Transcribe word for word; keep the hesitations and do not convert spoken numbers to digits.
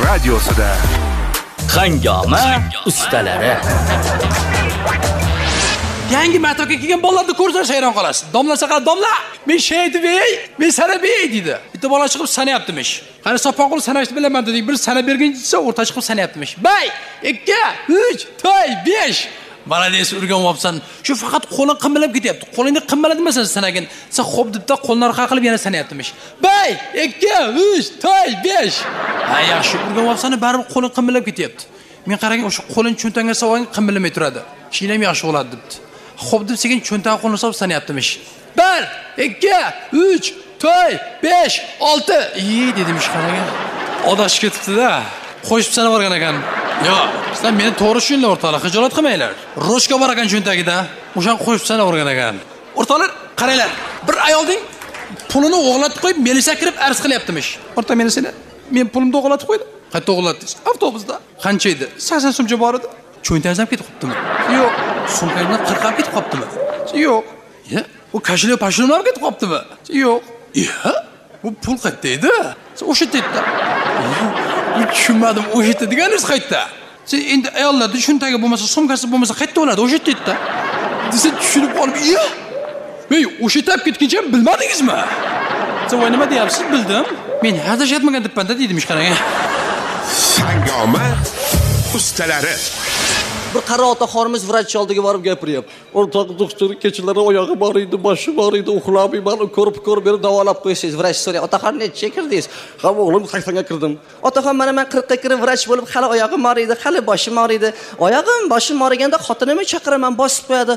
radiosida Hangoma ustalari. Yangi maktabga kelgan bolalarni ko'rsangiz hayron qolasiz. Domla saqal domla, men shay deb, men sana bey dedi. Bitta bola chiqib sanayaptimish. Qani sopqonqul sanashni bilaman dedik. Bir sana berguncha o'rta chiqib sanayaptimish. Bay, ikki, uch, to'rt, besh. Malades urgan vobsan. Shu faqat qo'lin qimmalab ketyapti. Qo'lingni qimmalatmasan sanagin. Sen xo'p debda qo'lni orqa qilib yana sanayaptimish. Bay, ikki, uch, to'rt, besh. Ha, yaxshi urgan vobsan, baribir qo'lin qimmalab ketyapti. Men qarang, o'sha qo'lin cho'ntanga savang qimmalamay turadi. Ishing ham yaxshi bo'ladi debdi. Xo'p deb sekin cho'ntaq qo'lni solib sanayaptimish. bir, ikki, uch, to'rt, besh, olti. Ey dedim ish qaragan. Odashib ketibdi-da. Qo'shib sanab o'rgan ekan. Yo'q, sizlar meni to'g'ri tushuninglar o'rtoqlar, xijolat qilmanglar. Roshka bor ekan cho'ntagida. O'shan qo'shib sanab o'rgan ekan. O'rtoqlar, qaranglar. Bir ayolning pulini o'g'latib qo'yib, Melisa kirib arz qilyaptimish. O'rta Melisani, men pulimni o'g'latib qo'ydim. Qayerda o'g'latdingiz? Avtobusda. Qancha edi? sakson so'mcha bor edi. Cho'ntagingiz ham ketib qoptimi? Yo'q. Sumkangizdan qirq ham ketib qoptimi? Yo'q. Ya, bu kashilib pashilib ham ketib qoptimi? Yo'q. Ya, bu pul qayerda edi? O'sha yerda. Tushunmadim, o'sha yerda deganingiz qayerda? Siz endi ayollarda cho'ntagi bo'lmasa, sumkasi bo'lmasa qayerda bo'ladi? O'sha yerda. Siz tushunib qolib, "Ya, ey, o'sha yerda ketguncha bilmadingizmi?" Siz voy nima deyapsiz? Bildim. Men hadashayotmagan debman-da dedim ish qarang. Hangoma ustalari. Bir qari otaxonimiz vrach oldiga borib gapiryapti. O'rtoq doktor, kechalari oyog'i bor edi, boshi bor edi, uxlamayman, ko'rib ko'rib berib davolab qo'ysangiz. Vrach so'rayapti. Otaxon necha kirdingiz? Ha, o'g'lim saksonga kirdim. Otaxon, mana men qirqqa kirib vrach bo'lib, hali oyog'im bor edi, hali boshim bor edi. Oyog'im, boshim borganda xotinimni chaqiraman, bosib qo'yadi.